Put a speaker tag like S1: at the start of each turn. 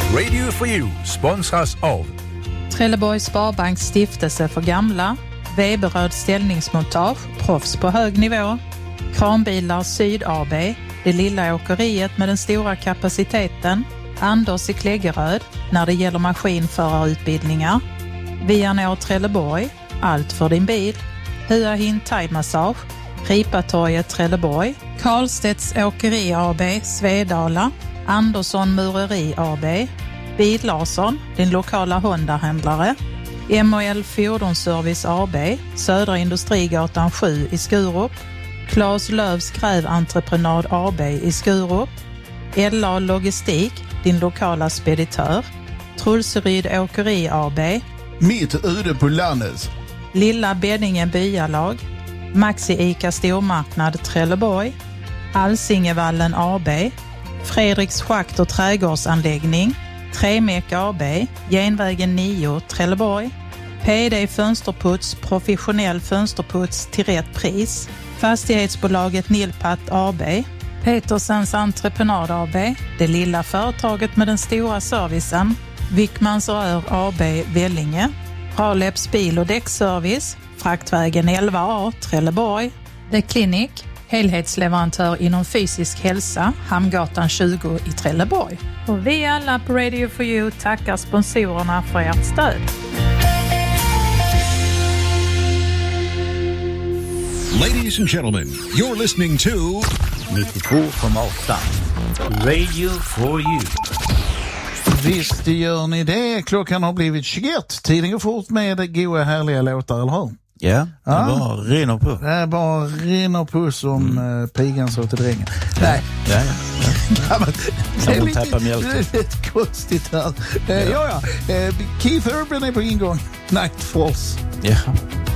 S1: Radio for You sponsras av
S2: Trelleborgs Sparbanks stiftelse för gamla, Weberöd ställningsmontage, proffs på hög nivå, Kranbilar Syd AB, det lilla åkeriet med den stora kapaciteten, Anders i Kläggeröd när det gäller maskinförarutbildningar, Vianor Trelleborg, allt för din bil, Hua Hin Thai Massage, Ripatorget Trelleborg, Karlstedts Åkeri AB, Svedala, Andersson Mureri AB, Bil Larsson, din lokala Honda-händlare, MOL Fordonsservice AB, Södra Industrigatan 7 i Skurup, Claes Lövs Gräventreprenad AB i Skurup, LA Logistik, din lokala speditör, Trulseryd Åkeri AB,
S3: Mitt ute på landet,
S2: Lilla Beddinge Byalag, Maxi Ica Stormarknad Trelleborg, Alsingevallen AB, Fredriks Schakt och trädgårdsanläggning, Tremek AB, Genvägen 9 Trelleborg, PD Fönsterputs, professionell fönsterputs till rätt pris, Fastighetsbolaget Nilpat AB, Petersens Entreprenad AB, det lilla företaget med den stora servicen, Wickmans Rör AB Vellinge, Raleps bil- och däckservice, Fraktvägen 11A Trelleborg, The Clinic, helhetsleverantör inom fysisk hälsa, Hamngatan 20 i Trelleborg. Och vi alla på Radio for You tackar sponsorerna för ert stöd.
S1: Ladies and gentlemen, you're listening to
S4: 92,8 Radio for You.
S3: Visst gör ni det. Klockan har blivit 21. Tiden går fort med goda härliga låtar, eller hur?
S4: Ja, det bara rinner på.
S3: Det bara rinner på som pigan så till drängen. Nej.
S4: Ja.
S3: Det är lite konstigt här. Keith Urban är på ingång. Night Falls.
S4: Ja.